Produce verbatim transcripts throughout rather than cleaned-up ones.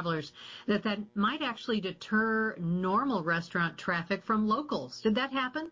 travelers, that that might actually deter normal restaurant traffic from locals. Did that happen?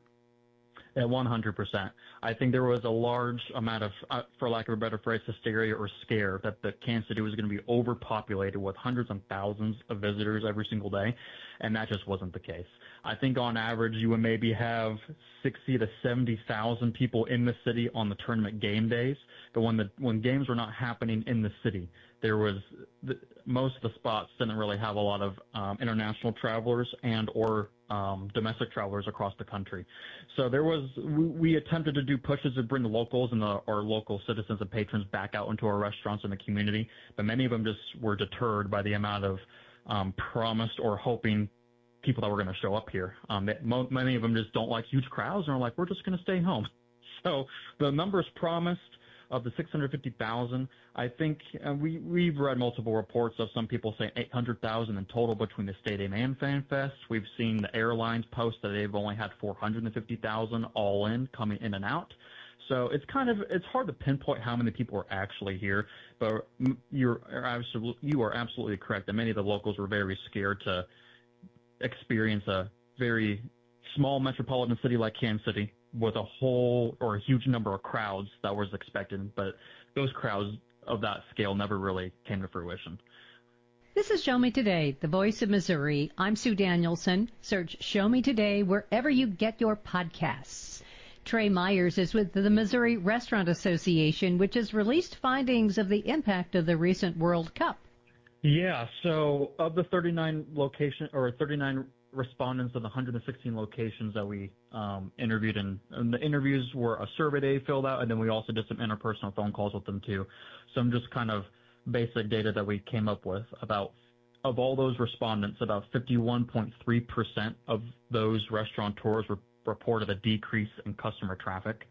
At one hundred percent. I think there was a large amount of, uh, for lack of a better phrase, hysteria or scare that the Kansas City was going to be overpopulated with hundreds and thousands of visitors every single day, and that just wasn't the case. I think on average you would maybe have sixty to seventy thousand people in the city on the tournament game days, but when the when games were not happening in the city, there was the, most of the spots didn't really have a lot of um, international travelers and or um, domestic travelers across the country. So there was we, we attempted to do pushes to bring the locals and the, our local citizens and patrons back out into our restaurants in the community, but many of them just were deterred by the amount of um, promised or hoping people that were going to show up here. Um, they, mo- many of them just don't like huge crowds and are like, we're just going to stay home. So the numbers promised of the six hundred fifty thousand, I think uh, we, we've read multiple reports of some people saying eight hundred thousand in total between the stadium and Fan Fest. We've seen the airlines post that they've only had four hundred fifty thousand all in coming in and out. So it's kind of, it's hard to pinpoint how many people are actually here, but you're absolutely, you are absolutely correct that many of the locals were very scared to experience a very small metropolitan city like Kansas City with a whole or a huge number of crowds that was expected, but those crowds of that scale never really came to fruition. This is Show Me Today, the voice of Missouri. I'm Sue Danielson. Search Show Me Today wherever you get your podcasts. Trey Myers is with the Missouri Restaurant Association, which has released findings of the impact of the recent World Cup. Yeah, so of the thirty-nine location or thirty-nine respondents of the one hundred sixteen locations that we um, interviewed, and, and the interviews were a survey they filled out, and then we also did some interpersonal phone calls with them too. Some just kind of basic data that we came up with about, of all those respondents, about fifty-one point three percent of those restaurateurs re- reported a decrease in customer traffic.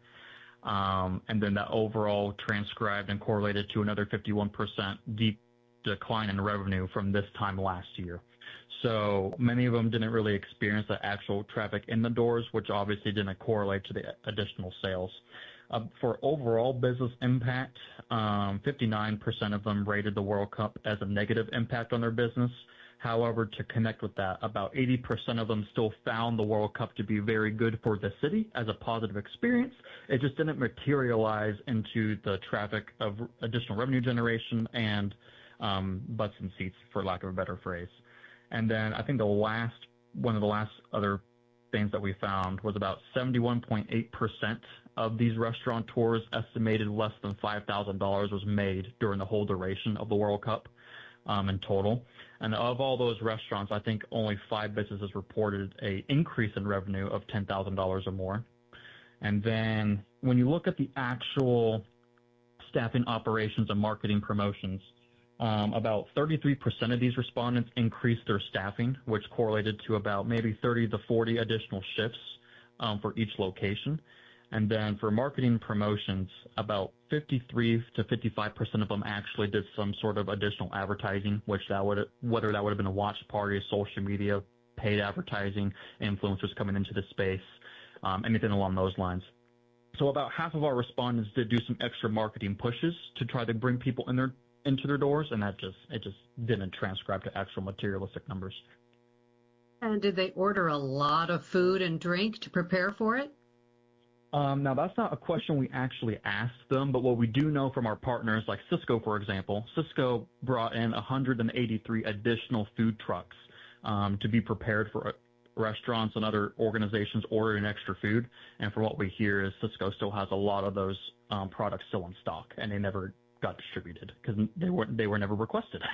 Um, and then that overall transcribed and correlated to another fifty-one percent deep decline in revenue from this time last year. So many of them didn't really experience the actual traffic in the doors, which obviously didn't correlate to the additional sales. Uh, for overall business impact, um, fifty-nine percent of them rated the World Cup as a negative impact on their business. However, to connect with that, about eighty percent of them still found the World Cup to be very good for the city as a positive experience. It just didn't materialize into the traffic of additional revenue generation and um, butts and seats, for lack of a better phrase. And then I think the last, one of the last other things that we found was about seventy-one point eight percent of these restaurateurs estimated less than five thousand dollars was made during the whole duration of the World Cup um, in total. And of all those restaurants, I think only five businesses reported a increase in revenue of ten thousand dollars or more. And then when you look at the actual staffing, operations, and marketing promotions, Um, about thirty-three percent of these respondents increased their staffing, which correlated to about maybe thirty to forty additional shifts um, for each location. And then for marketing promotions, about fifty-three to fifty-five percent of them actually did some sort of additional advertising, which that would, whether that would have been a watch party, social media, paid advertising, influencers coming into the space, um, anything along those lines. So about half of our respondents did do some extra marketing pushes to try to bring people in their into their doors, and that just it just didn't transcribe to actual materialistic numbers. And did they order a lot of food and drink to prepare for it? Um, now, that's not a question we actually asked them, but what we do know from our partners, like Cisco, for example, Cisco brought in one hundred eighty-three additional food trucks um, to be prepared for restaurants and other organizations ordering extra food. And from what we hear is Cisco still has a lot of those um, products still in stock, and they never got distributed because they were they were never requested.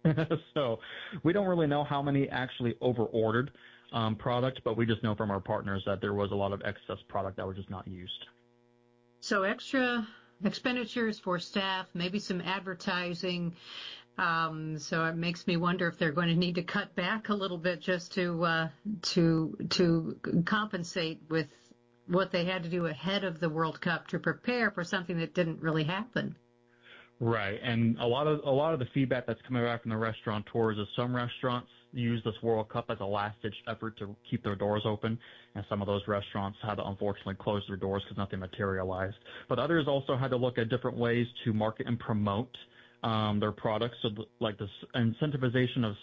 So we don't really know how many actually over-ordered um, product, but we just know from our partners that there was a lot of excess product that was just not used. So extra expenditures for staff, maybe some advertising. Um, so it makes me wonder if they're going to need to cut back a little bit just to uh, to to compensate with what they had to do ahead of the World Cup to prepare for something that didn't really happen. Right, and a lot of a lot of the feedback that's coming back from the restaurateurs is some restaurants use this World Cup as a last-ditch effort to keep their doors open, and some of those restaurants had to unfortunately close their doors because nothing materialized. But others also had to look at different ways to market and promote um, their products, so like this incentivization of